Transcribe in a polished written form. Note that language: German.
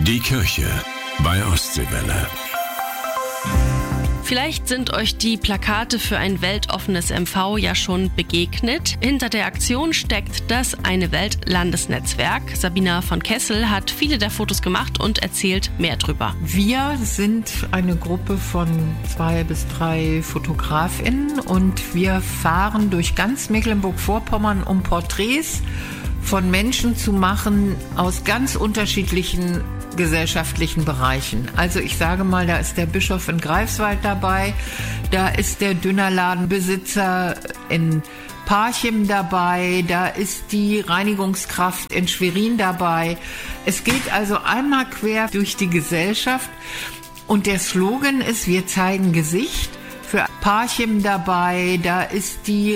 Die Kirche bei Ostseewelle. Vielleicht sind euch die Plakate für ein weltoffenes MV ja schon begegnet. Hinter der Aktion steckt das Eine Welt Landesnetzwerk. Sabina von Kessel hat viele der Fotos gemacht und erzählt mehr drüber. Wir sind eine Gruppe von 2 bis 3 FotografInnen und wir fahren durch ganz Mecklenburg-Vorpommern, um Porträts von Menschen zu machen aus ganz unterschiedlichen gesellschaftlichen Bereichen. Also ich sage mal, da ist der Bischof in Greifswald dabei, da ist der Dönerladenbesitzer in Parchim dabei, da ist die Reinigungskraft in Schwerin dabei. Es geht also einmal quer durch die Gesellschaft und der Slogan ist: Wir zeigen Gesicht. Für Parchim dabei, da ist die